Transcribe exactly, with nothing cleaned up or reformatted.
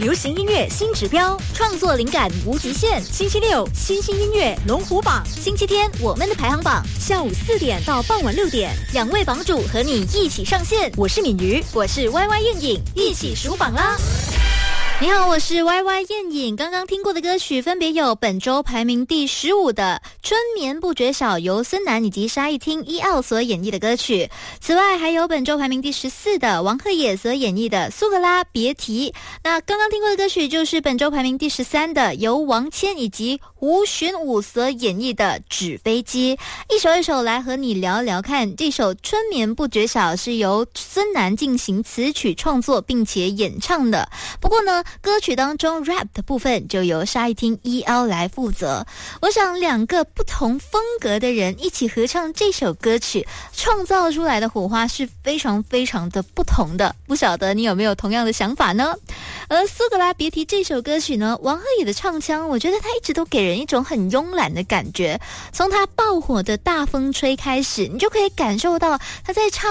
流行音乐新指标，创作灵感无极限。星期六新兴音乐龙虎榜，星期天我们的排行榜，下午四点到傍晚六点，两位榜主和你一起上线。我是敏瑜，我是 Y Y 燕颖，一起数榜啦！你好，我是 Y Y 燕颖。刚刚听过的歌曲分别有本周排名第十五的《春眠不觉晓》，由孙楠以及沙一汀、伊奥所演绎的歌曲。此外还有本周排名第十四的王鹤野所演绎的《苏格拉别提》。那刚刚听过的歌曲就是本周排名第十三的由王谦以及吴玄武所演绎的《纸飞机》。一首一首来和你聊聊看，这首《春眠不觉晓》是由孙楠进行词曲创作并且演唱的。不过呢，歌曲当中 rap 的部分就由沙一汀 E L 来负责。我想两个不同风格的人一起合唱这首歌曲，创造出来的火花是非常非常的不同的。不晓得你有没有同样的想法呢？而苏格拉别提这首歌曲呢，王鹤野的唱腔，我觉得他一直都给人一种很慵懒的感觉。从他爆火的大风吹开始，你就可以感受到他在唱